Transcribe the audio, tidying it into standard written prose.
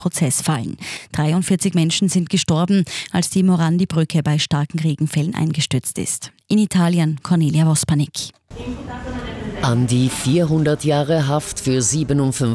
Prozess fallen. 43 Menschen sind gestorben, als die Morandi-Brücke bei starken Regenfällen eingestürzt ist. In Italien Cornelia Vospanik. An die 400 Jahre Haft für 57